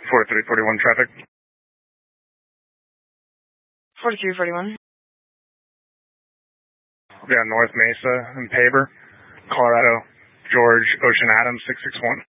4341 traffic. 4341. Yeah, North Mesa and Paber, Colorado, George Ocean Adams 661.